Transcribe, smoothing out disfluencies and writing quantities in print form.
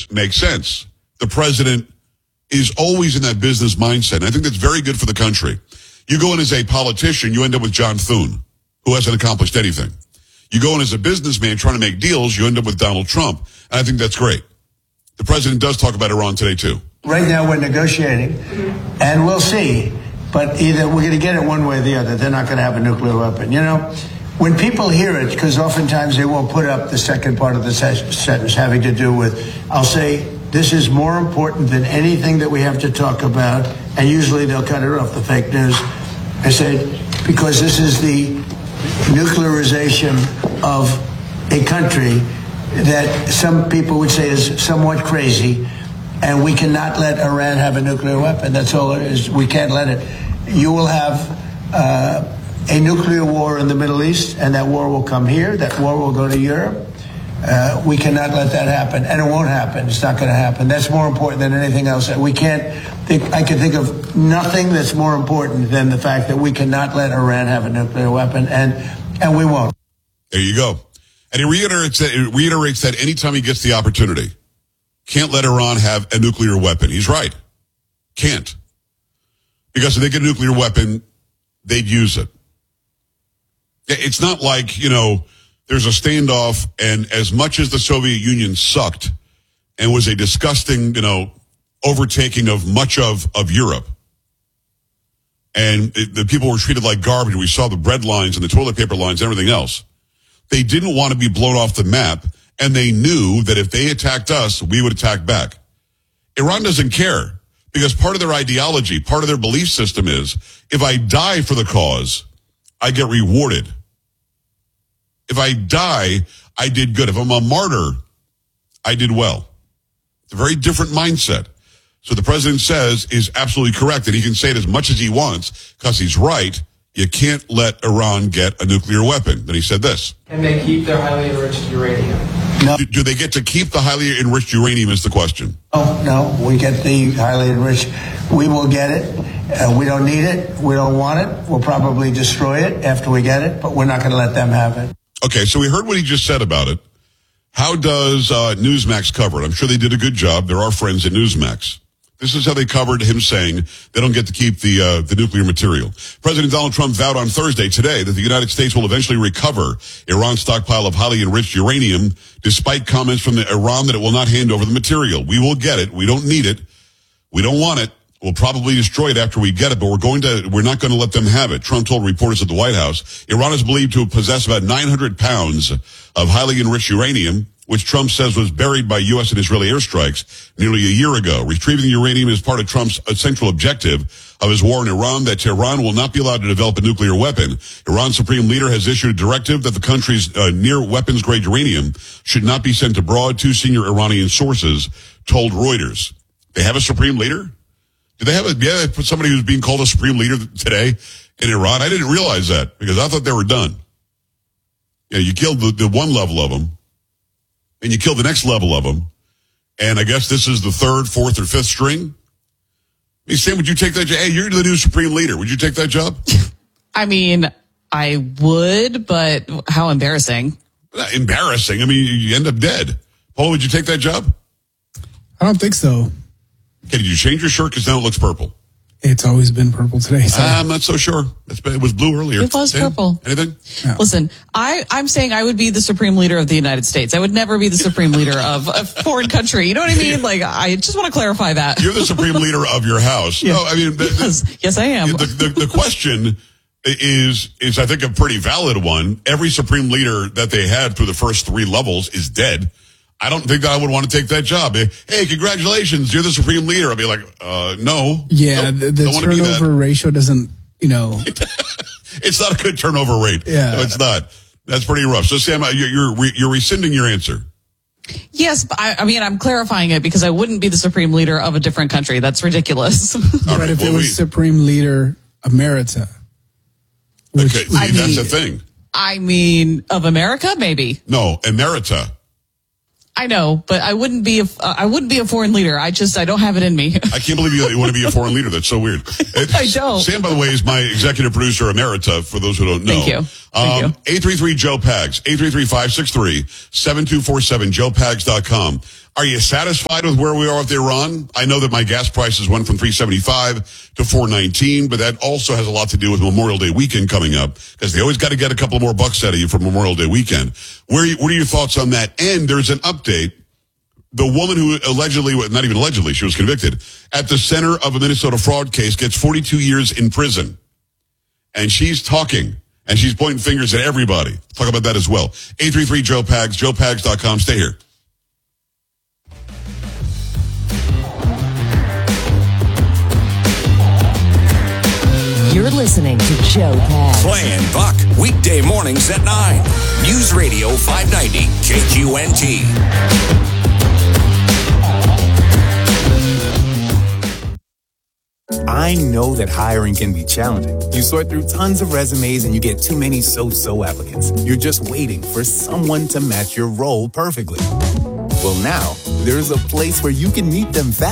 make sense. The president is always in that business mindset. And I think that's very good for the country. You go in as a politician, you end up with John Thune, who hasn't accomplished anything. You go in as a businessman trying to make deals, you end up with Donald Trump. And I think that's great. The president does talk about Iran today, too. Right now we're negotiating, and we'll see. But either we're going to get it one way or the other. They're not going to have a nuclear weapon. You know, when people hear it, because oftentimes they won't put up the second part of the sentence having to do with, I'll say, this is more important than anything that we have to talk about. And usually they'll cut it off, the fake news. I said, because this is the nuclearization of a country that some people would say is somewhat crazy. And we cannot let Iran have a nuclear weapon. That's all it is. We can't let it. You will have a nuclear war in the Middle East, and that war will come here. That war will go to Europe. We cannot let that happen, and it won't happen. It's not going to happen. That's more important than anything else. We can't think. I can think of nothing that's more important than the fact that we cannot let Iran have a nuclear weapon, and we won't. There you go. And he reiterates that anytime he gets the opportunity. Can't let Iran have a nuclear weapon. He's right. Can't. Because if they get a nuclear weapon, they'd use it. It's not like, there's a standoff, and as much as the Soviet Union sucked and was a disgusting, overtaking of much of Europe, and the people were treated like garbage. We saw the bread lines and the toilet paper lines and everything else. They didn't want to be blown off the map. And they knew that if they attacked us, we would attack back. Iran doesn't care because part of their ideology, part of their belief system is if I die for the cause, I get rewarded. If I die, I did good. If I'm a martyr, I did well. It's a very different mindset. So the president says is absolutely correct, and he can say it as much as he wants because he's right. You can't let Iran get a nuclear weapon. Then he said this. Can they keep their highly enriched uranium? No. Do they get to keep the highly enriched uranium is the question. No, we get the highly enriched. We will get it. We don't need it. We don't want it. We'll probably destroy it after we get it, but we're not going to let them have it. Okay, so we heard what he just said about it. How does Newsmax cover it? I'm sure they did a good job. There are friends at Newsmax. This is how they covered him saying they don't get to keep the nuclear material. President Donald Trump vowed on Thursday today that the United States will eventually recover Iran's stockpile of highly enriched uranium, despite comments from Iran that it will not hand over the material. We will get it. We don't need it. We don't want it. We'll probably destroy it after we get it, but we're not going to let them have it. Trump told reporters at the White House, Iran is believed to possess about 900 pounds of highly enriched uranium, which Trump says was buried by U.S. and Israeli airstrikes nearly a year ago. Retrieving the uranium is part of Trump's central objective of his war in Iran, that Tehran will not be allowed to develop a nuclear weapon. Iran's supreme leader has issued a directive that the country's near weapons-grade uranium should not be sent abroad. Two senior Iranian sources told Reuters. They have a supreme leader? Do they have somebody who's being called a supreme leader today in Iran? I didn't realize that because I thought they were done. You killed the one level of them. And you kill the next level of them. And I guess this is the third, fourth, or fifth string. Hey, Sam, would you take that job? Hey, you're the new supreme leader. Would you take that job? I mean, I would, but how embarrassing. Not embarrassing. I mean, you end up dead. Paul, would you take that job? I don't think so. Okay, did you change your shirt? Because now it looks purple. It's always been purple today. So. I'm not so sure. It was blue earlier. It was purple. Anything? No. Listen, I'm saying I would be the supreme leader of the United States. I would never be the supreme leader of a foreign country. You know what I mean? Like, I just want to clarify that. You're the supreme leader of your house. Yeah. No, I mean, yes, I am. The question is I think a pretty valid one. Every supreme leader that they had through the first three levels is dead. I don't think that I would want to take that job. Hey, congratulations, you're the supreme leader. I'd be like, no. Yeah, the turnover ratio doesn't, It's not a good turnover rate. Yeah. No, it's not. That's pretty rough. So, Sam, you're rescinding your answer. Yes, but I'm clarifying it because I wouldn't be the supreme leader of a different country. That's ridiculous. But if it was supreme leader Emerita. Okay, that's the thing. I mean, of America, maybe. No, Emerita. I know, but I wouldn't be a foreign leader. I don't have it in me. I can't believe you want to be a foreign leader. That's so weird. I don't. Sam, by the way, is my executive producer emerita, for those who don't know. Thank you. 833-JOE-PAGS, 833-563-7247, joepags.com. Are you satisfied with where we are with Iran? I know that my gas prices went from $3.75 to $4.19, but that also has a lot to do with Memorial Day weekend coming up, because they always got to get a couple more bucks out of you for Memorial Day weekend. What are your thoughts on that? And there's an update. The woman who allegedly, not even allegedly, she was convicted, at the center of a Minnesota fraud case gets 42 years in prison. And she's talking, and she's pointing fingers at everybody. Let's talk about that as well. 833-JOE-PAGS, joepags.com. Stay here. You're listening to Joe Pags. Playing Buck, weekday mornings at 9. News Radio 590, KQNT. I know that hiring can be challenging. You sort through tons of resumes and you get too many so-so applicants. You're just waiting for someone to match your role perfectly. Well, now, there's a place where you can meet them fast.